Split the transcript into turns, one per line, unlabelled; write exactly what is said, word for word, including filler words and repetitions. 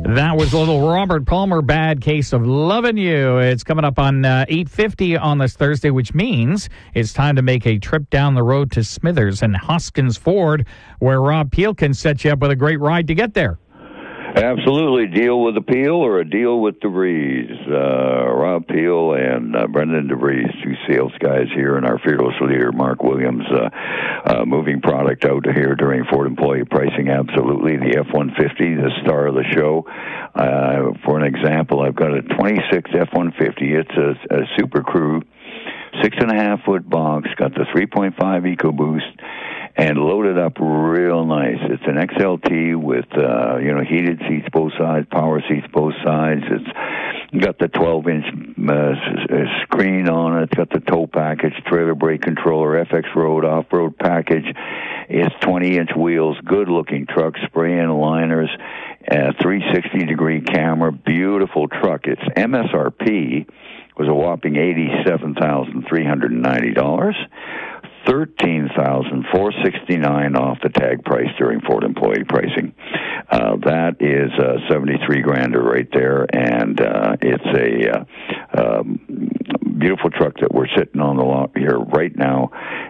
That was little Robert Palmer, Bad Case of Lovin' You. It's coming up on uh, eight fifty on this Thursday, which means it's time to make a trip down the road to Smithers and Hoskins Ford, where Rob Peel can set you up with a great ride to get there.
Absolutely. Deal with a Peel or a deal with DeVries. Uh, Rob Peel and uh, Brendan DeVries, two sales guys here, and our fearless leader, Mark Williams, uh, uh, moving product out here during Ford Employee Pricing. Absolutely. The F one fifty, the star of the show. Uh, for an example, I've got a twenty-six F one fifty. It's a, a Super Crew, six and a half foot box, got the three point five EcoBoost, and loaded up real nice. It's an X L T with, uh, you know, heated seats both sides, power seats both sides. It's got the twelve inch uh, screen on it. It's got the tow package, trailer brake controller, F X Road, off-road package. It's twenty inch wheels, good-looking truck, spray-in liners, uh, three sixty degree camera, beautiful truck. Its M S R P was a whopping eighty-seven thousand three hundred ninety dollars. thirteen thousand four hundred sixty-nine dollars off the tag price during Ford Employee Pricing. Uh, that is uh, seventy-three grander right there, and uh, it's a uh, um, beautiful truck that we're sitting on the lot here right now.